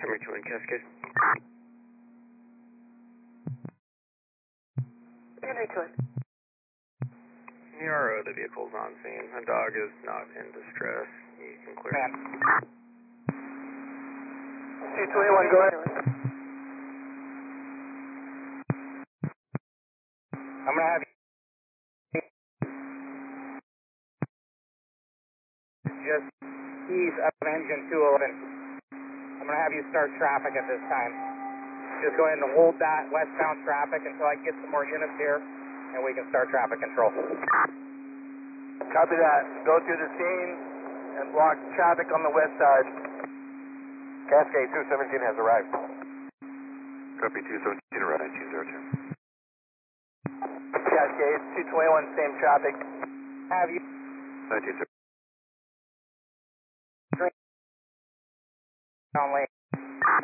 Camry 2 in Cascade. Camry 2 in. Niara, the vehicle's on scene. The dog is not in distress. You can clear. Man. 221, go ahead. I'm going to have you just ease up engine 211. I'm going to have you start traffic at this time. Just go ahead and hold that westbound traffic until I get some more units here, and we can start traffic control. Copy that. Go through the scene and block traffic on the west side. Cascade 217 has arrived. Copy 217, around 1902. Cascade 221, same traffic. Have you 1902. on lane?